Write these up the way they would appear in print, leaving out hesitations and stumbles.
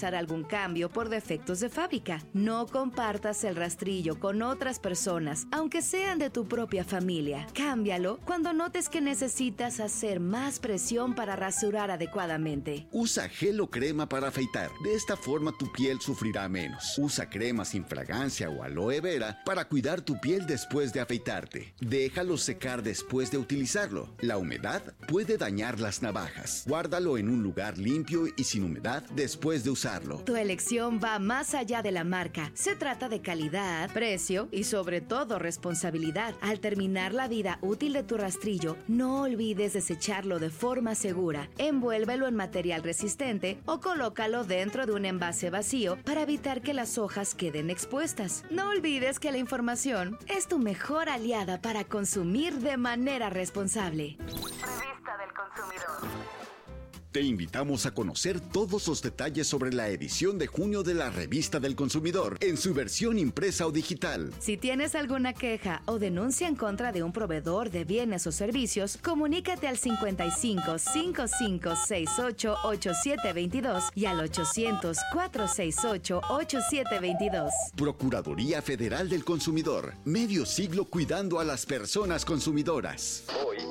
algún cambio por defectos de fábrica. No compartas el rastrillo con otras personas, aunque sean de tu propia familia. Cámbialo cuando notes que necesitas hacer más presión para rasurar adecuadamente. Usa gel o crema para afeitar. De esta forma tu piel sufrirá menos. Usa crema sin fragancia o aloe vera para cuidar tu piel después de afeitarte. Déjalo secar después de utilizarlo. La humedad puede dañar las navajas. Guárdalo en un lugar limpio y sin humedad después de usarlo. Tu elección va más allá de la marca. Se trata de calidad, precio y sobre todo responsabilidad. Al terminar la vida útil de tu rastrillo, no olvides desecharlo de forma segura. Envuélvelo en material resistente o colócalo dentro de un envase vacío para evitar que las hojas queden expuestas. No olvides que la información es tu mejor aliada para consumir de manera responsable. Revista del Consumidor. Te invitamos a conocer todos los detalles sobre la edición de junio de la Revista del Consumidor en su versión impresa o digital. Si tienes alguna queja o denuncia en contra de un proveedor de bienes o servicios, comunícate al 55 55 68 8722 y al 800 468 8722. Procuraduría Federal del Consumidor. Medio siglo cuidando a las personas consumidoras.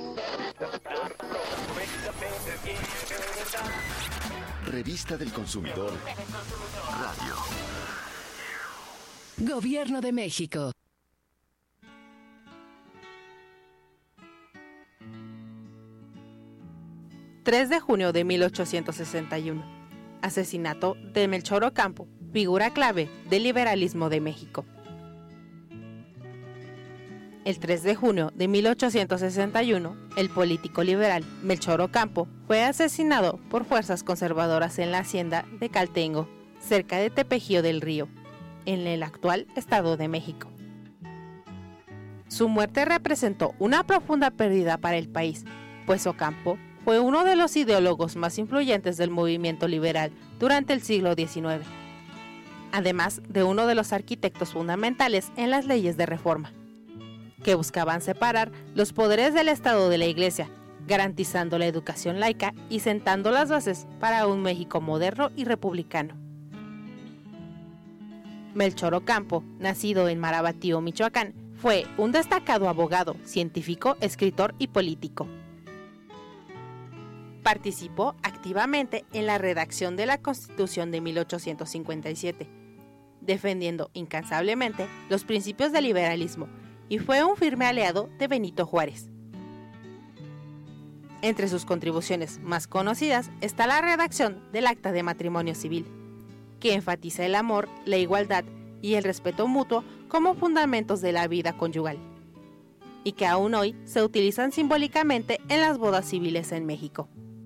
Revista del Consumidor Radio. Gobierno de México. ...3 de junio de 1861... asesinato de Melchor Ocampo, figura clave del liberalismo de México. El 3 de junio de 1861, el político liberal Melchor Ocampo fue asesinado por fuerzas conservadoras en la hacienda de Caltengo, cerca de Tepejío del Río, en el actual Estado de México. Su muerte representó una profunda pérdida para el país, pues Ocampo fue uno de los ideólogos más influyentes del movimiento liberal durante el siglo XIX, además de uno de los arquitectos fundamentales en las leyes de reforma, que buscaban separar los poderes del Estado de la Iglesia, garantizando la educación laica y sentando las bases para un México moderno y republicano. Melchor Ocampo, nacido en Marabatío, Michoacán, fue un destacado abogado, científico, escritor y político. Participó activamente en la redacción de la Constitución de 1857, defendiendo incansablemente los principios del liberalismo, y fue un firme aliado de Benito Juárez. Entre sus contribuciones más conocidas está la redacción del Acta de Matrimonio Civil, que enfatiza el amor, la igualdad y el respeto mutuo como fundamentos de la vida conyugal, y que aún hoy se utilizan simbólicamente en las bodas civiles en México.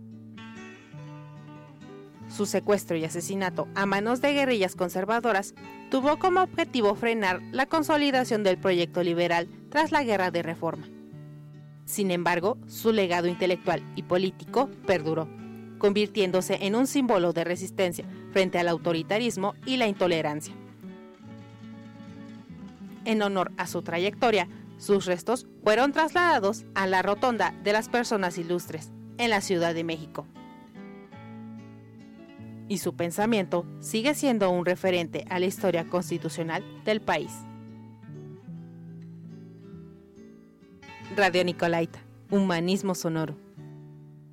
Su secuestro y asesinato a manos de guerrillas conservadoras tuvo como objetivo frenar la consolidación del proyecto liberal tras la Guerra de Reforma. Sin embargo, su legado intelectual y político perduró, convirtiéndose en un símbolo de resistencia frente al autoritarismo y la intolerancia. En honor a su trayectoria, sus restos fueron trasladados a la Rotonda de las Personas Ilustres, en la Ciudad de México. Y su pensamiento sigue siendo un referente a la historia constitucional del país. Radio Nicolaita, humanismo sonoro.